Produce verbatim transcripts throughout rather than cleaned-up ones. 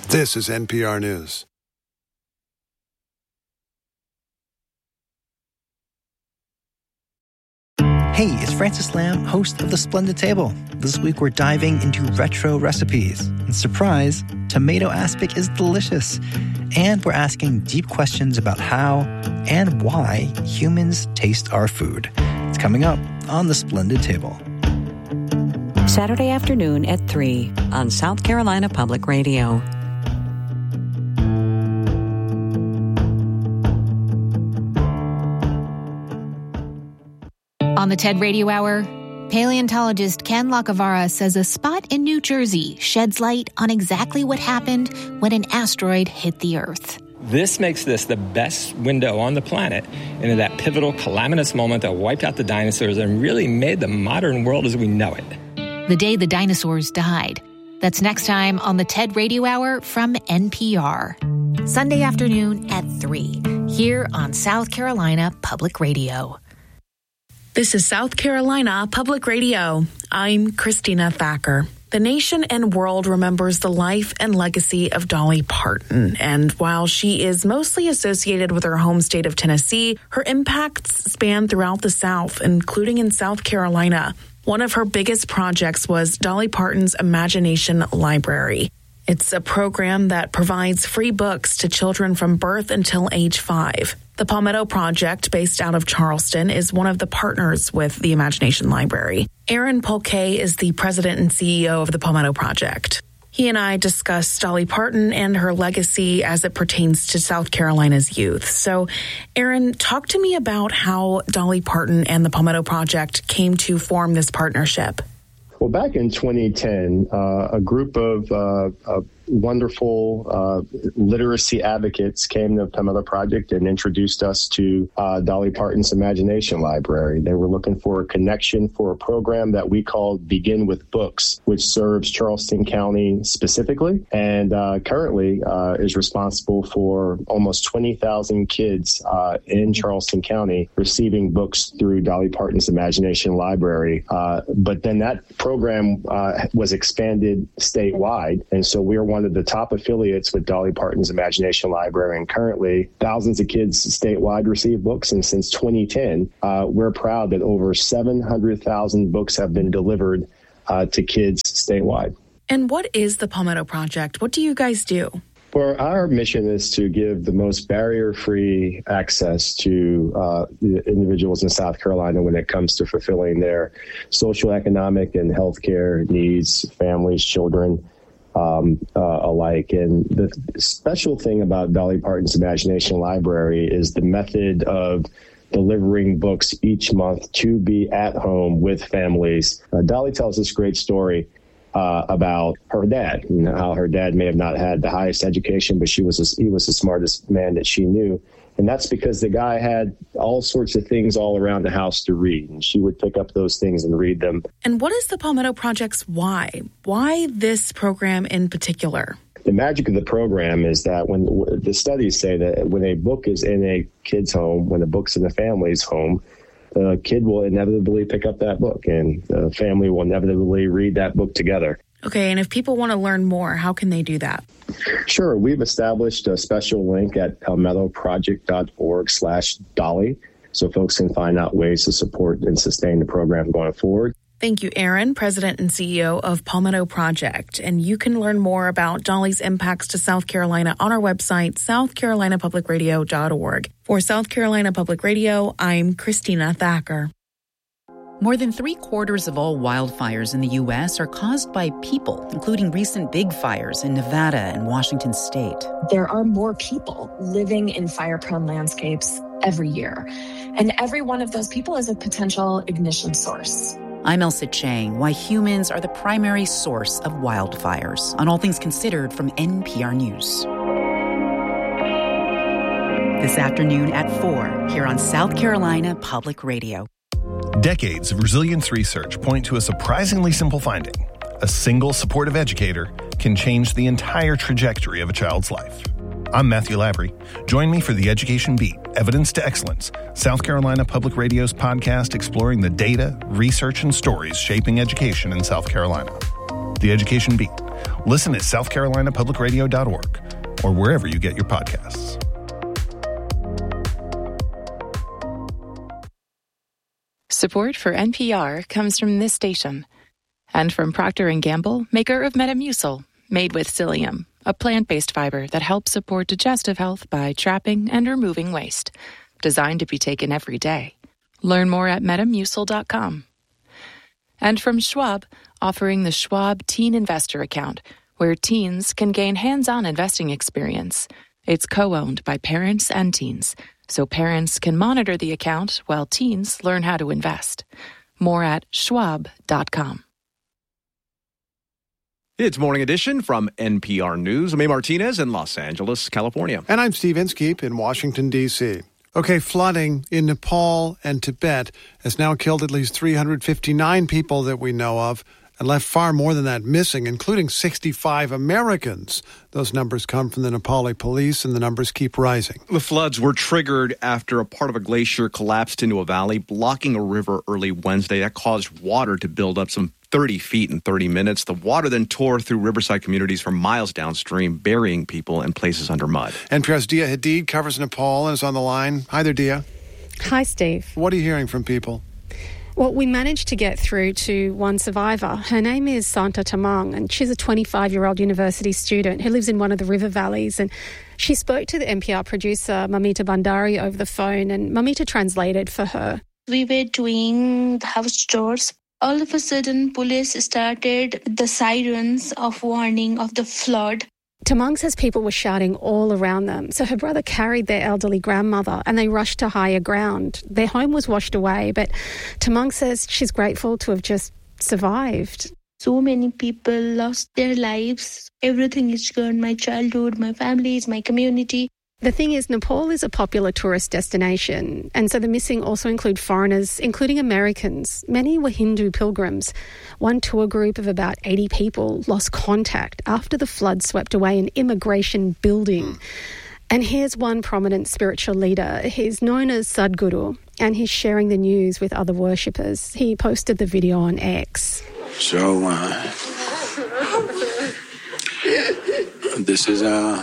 This is N P R News. Hey, it's Francis Lam, host of The Splendid Table. This week we're diving into retro recipes. And surprise, tomato aspic is delicious. And we're asking deep questions about how and why humans taste our food. It's coming up on The Splendid Table. Saturday afternoon at three on South Carolina Public Radio. On the TED Radio Hour, paleontologist Ken Lacavara says a spot in New Jersey sheds light on exactly what happened when an asteroid hit the Earth. This makes this the best window on the planet into that pivotal, calamitous moment that wiped out the dinosaurs and really made the modern world as we know it. The day the dinosaurs died. That's next time on the TED Radio Hour from N P R. Sunday afternoon at three, here on South Carolina Public Radio. This is South Carolina Public Radio. I'm Christina Thacker. The nation and world remembers the life and legacy of Dolly Parton. And while she is mostly associated with her home state of Tennessee, her impacts span throughout the South, including in South Carolina. One of her biggest projects was Dolly Parton's Imagination Library. It's a program that provides free books to children from birth until age five. The Palmetto Project, based out of Charleston, is one of the partners with the Imagination Library. Aaron Polkay is the president and C E O of the Palmetto Project. He and I discussed Dolly Parton and her legacy as it pertains to South Carolina's youth. So, Aaron, talk to me about how Dolly Parton and the Palmetto Project came to form this partnership. Well, back in twenty ten, uh, a group of uh, uh, wonderful uh, literacy advocates came to the Palmetto Project and introduced us to uh, Dolly Parton's Imagination Library. They were looking for a connection for a program that we called Begin with Books, which serves Charleston County specifically, and uh, currently uh, is responsible for almost twenty thousand kids uh, in Charleston County receiving books through Dolly Parton's Imagination Library. Uh, but then that program uh, was expanded statewide, and so we are one of the top affiliates with Dolly Parton's Imagination Library, and currently thousands of kids statewide receive books, and since twenty ten, uh, we're proud that over seven hundred thousand books have been delivered uh, to kids statewide. And what is the Palmetto Project? What do you guys do? Well, our mission is to give the most barrier-free access to uh, individuals in South Carolina when it comes to fulfilling their social, economic, and healthcare needs, families, children um, uh, alike. And the special thing about Dolly Parton's Imagination Library is the method of delivering books each month to be at home with families. Uh, Dolly tells this great story Uh, about her dad, and how her dad may have not had the highest education, but she was a, he was the smartest man that she knew. And that's because the guy had all sorts of things all around the house to read, and she would pick up those things and read them. And what is the Palmetto Project's why? Why this program in particular? The magic of the program is that when the studies say that when a book is in a kid's home, when a book's in a family's home, the kid will inevitably pick up that book, and the family will inevitably read that book together. Okay, and if people want to learn more, how can they do that? Sure. We've established a special link at palmettoproject.org slash Dolly, so folks can find out ways to support and sustain the program going forward. Thank you, Aaron, President and C E O of Palmetto Project. And you can learn more about Dolly's impacts to South Carolina on our website, south carolina public radio dot org. For South Carolina Public Radio, I'm Christina Thacker. More than three quarters of all wildfires in the U S are caused by people, including recent big fires in Nevada and Washington state. There are more people living in fire-prone landscapes every year, and every one of those people is a potential ignition source. I'm Elsa Chang, why humans are the primary source of wildfires, on All Things Considered from N P R News. This afternoon at four, here on South Carolina Public Radio. Decades of resilience research point to a surprisingly simple finding. A single supportive educator can change the entire trajectory of a child's life. I'm Matthew Lavery. Join me for The Education Beat, Evidence to Excellence, South Carolina Public Radio's podcast exploring the data, research, and stories shaping education in South Carolina. The Education Beat, Listen at south carolina public radio dot org or wherever you get your podcasts. Support for N P R comes from this station and from Procter and Gamble, maker of Metamucil, made with psyllium, a plant-based fiber that helps support digestive health by trapping and removing waste. Designed to be taken every day. Learn more at metamucil dot com. And from Schwab, offering the Schwab Teen Investor Account, where teens can gain hands-on investing experience. It's co-owned by parents and teens, so parents can monitor the account while teens learn how to invest. More at schwab dot com. It's Morning Edition from N P R News. I'm A. Martinez in Los Angeles, California. And I'm Steve Inskeep in Washington, D C Okay, flooding in Nepal and Tibet has now killed at least three hundred fifty-nine people that we know of and left far more than that missing, including sixty-five Americans. Those numbers come from the Nepali police, and the numbers keep rising. The floods were triggered after a part of a glacier collapsed into a valley, blocking a river early Wednesday. That caused water to build up some thirty feet in thirty minutes. The water then tore through riverside communities for miles downstream, burying people in places under mud. N P R's Dia Hadid covers Nepal and is on the line. Hi there, Dia. Hi, Steve. What are you hearing from people? Well, we managed to get through to one survivor. Her name is Santa Tamang, and she's a twenty-five-year-old university student who lives in one of the river valleys. And she spoke to the N P R producer, Mamita Bandari, over the phone, and Mamita translated for her. We were doing the house chores. All of a sudden, police started the sirens of warning of the flood. Tamang says people were shouting all around them, so her brother carried their elderly grandmother and they rushed to higher ground. Their home was washed away, but Tamang says she's grateful to have just survived. So many people lost their lives. Everything is gone. My childhood, my families, my community. The thing is, Nepal is a popular tourist destination, and so the missing also include foreigners, including Americans. Many were Hindu pilgrims. One tour group of about eighty people lost contact after the flood swept away an immigration building. And here's one prominent spiritual leader. He's known as Sadhguru, and he's sharing the news with other worshippers. He posted the video on X. So, uh, this is a...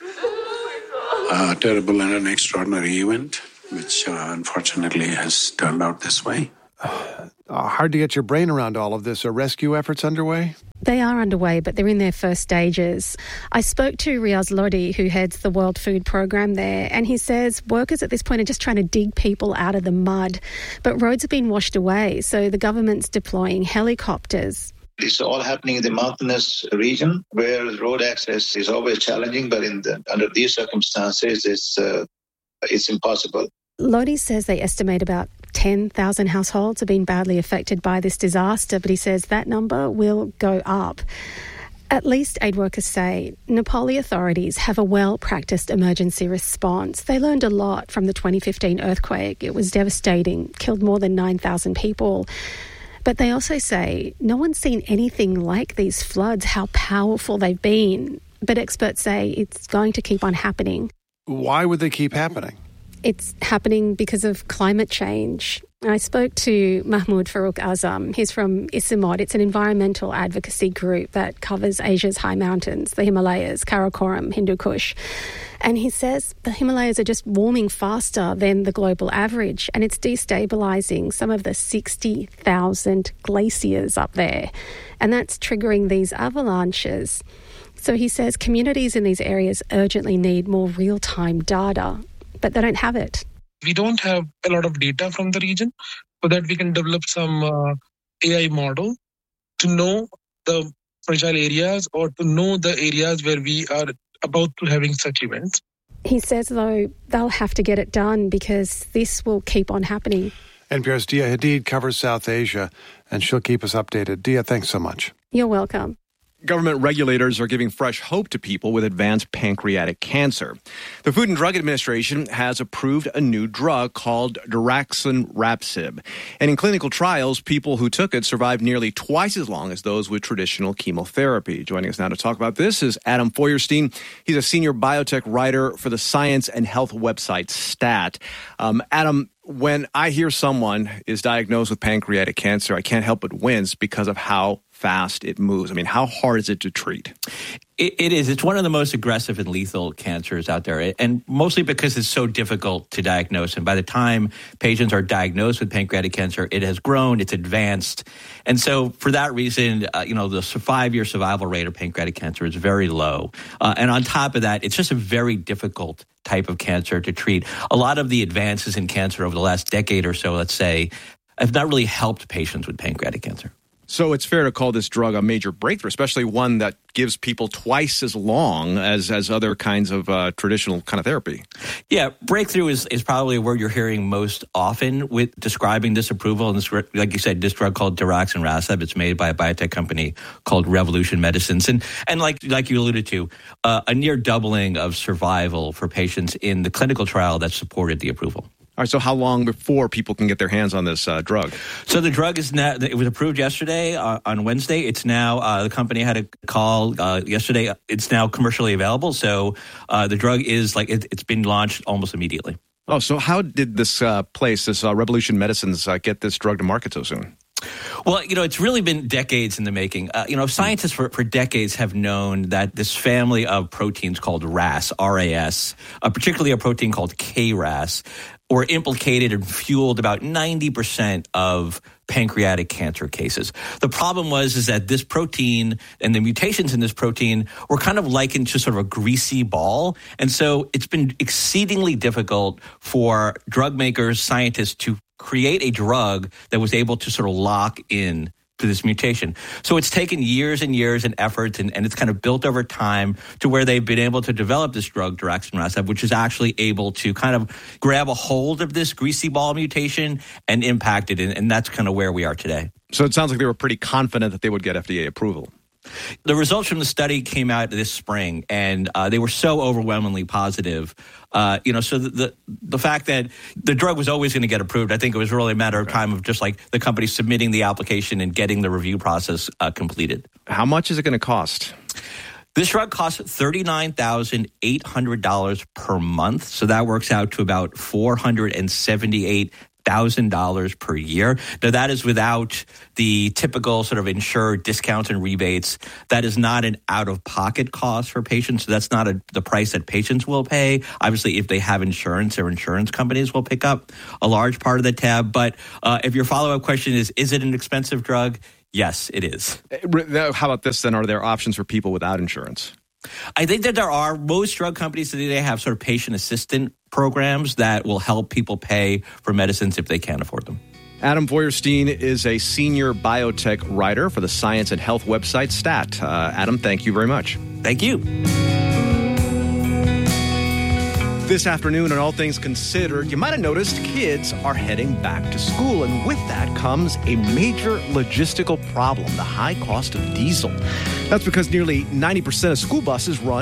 A terrible and an extraordinary event, which uh, unfortunately has turned out this way. Uh, hard to get your brain around all of this. Are rescue efforts underway? They are underway, but they're in their first stages. I spoke to Riaz Lodi, who heads the World Food Programme there, and he says workers at this point are just trying to dig people out of the mud. But roads have been washed away, so the government's deploying helicopters. It's all happening in the mountainous region where road access is always challenging, but in the, under these circumstances, it's uh, it's impossible. Lodi says they estimate about ten thousand households have been badly affected by this disaster, but he says that number will go up. At least aid workers say Nepali authorities have a well-practiced emergency response. They learned a lot from the twenty fifteen earthquake. It was devastating, killed more than nine thousand people. But they also say no one's seen anything like these floods, how powerful they've been. But experts say it's going to keep on happening. Why would they keep happening? It's happening because of climate change. I spoke to Mahmoud Farooq Azam. He's from Isimod. It's an environmental advocacy group that covers Asia's high mountains, the Himalayas, Karakoram, Hindu Kush. And he says the Himalayas are just warming faster than the global average, and it's destabilising some of the sixty thousand glaciers up there. And that's triggering these avalanches. So he says communities in these areas urgently need more real-time data, but they don't have it. We don't have a lot of data from the region so that we can develop some uh, A I model to know the fragile areas or to know the areas where we are about to having such events. He says, though, they'll have to get it done because this will keep on happening. N P R's Dia Hadid covers South Asia, and she'll keep us updated. Dia, thanks so much. You're welcome. Government regulators are giving fresh hope to people with advanced pancreatic cancer. The Food and Drug Administration has approved a new drug called daraxonrasib. And in clinical trials, people who took it survived nearly twice as long as those with traditional chemotherapy. Joining us now to talk about this is Adam Feuerstein. He's a senior biotech writer for the science and health website STAT. Um, Adam, when I hear someone is diagnosed with pancreatic cancer, I can't help but wince because of how fast it moves. I mean, how hard is it to treat? It, it is. It's one of the most aggressive and lethal cancers out there, and mostly because it's so difficult to diagnose. And by the time patients are diagnosed with pancreatic cancer, it has grown, it's advanced. And so for that reason, uh, you know, the five-year survival rate of pancreatic cancer is very low. Uh, and on top of that, it's just a very difficult type of cancer to treat. A lot of the advances in cancer over the last decade or so, let's say, have not really helped patients with pancreatic cancer. So it's fair to call this drug a major breakthrough, especially one that gives people twice as long as, as other kinds of uh, traditional kind of therapy. Yeah, breakthrough is, is probably a word you're hearing most often with describing this approval. And this, like you said, this drug called daraxonrasib, it's made by a biotech company called Revolution Medicines. And and like like you alluded to, uh, a near doubling of survival for patients in the clinical trial that supported the approval. All right, so how long before people can get their hands on this uh, drug? So the drug is now, it was approved yesterday uh, on Wednesday. It's now, uh, the company had a call uh, yesterday. It's now commercially available. So uh, the drug is like, it, it's been launched almost immediately. Oh, so how did this uh, place, this uh, Revolution Medicines, uh, get this drug to market so soon? Well, you know, it's really been decades in the making. Uh, you know, scientists for, for decades have known that this family of proteins called R A S, R A S, uh, particularly a protein called K R A S, were implicated and fueled about ninety percent of pancreatic cancer cases. The problem was is that this protein and the mutations in this protein were kind of likened to sort of a greasy ball. And so it's been exceedingly difficult for drug makers, scientists to create a drug that was able to sort of lock in to this mutation. So it's taken years and years and efforts, and, and it's kind of built over time to where they've been able to develop this drug, daraxonrasib, which is actually able to kind of grab a hold of this greasy ball mutation and impact it. And, and that's kind of where we are today. So it sounds like they were pretty confident that they would get F D A approval. The results from the study came out this spring, and uh, they were so overwhelmingly positive. Uh, you know, so the, the the fact that the drug was always going to get approved, I think it was really a matter of time of just like the company submitting the application and getting the review process uh, completed. How much is it going to cost? This drug costs thirty-nine thousand eight hundred dollars per month, so that works out to about four hundred seventy-eight thousand dollars per year. Now, that is without the typical sort of insured discounts and rebates. That is not an out-of-pocket cost for patients. So that's not a, the price that patients will pay. Obviously, if they have insurance, their insurance companies will pick up a large part of the tab. But uh, if your follow-up question is, is it an expensive drug? Yes, it is. How about this then? Are there options for people without insurance? I think that there are. Most drug companies today, they have sort of patient assistant programs that will help people pay for medicines if they can't afford them. Adam Feuerstein is a senior biotech writer for the science and health website STAT. Uh, Adam, thank you very much. Thank you. This afternoon, on All Things Considered, you might have noticed kids are heading back to school. And with that comes a major logistical problem, the high cost of diesel. That's because nearly ninety percent of school buses run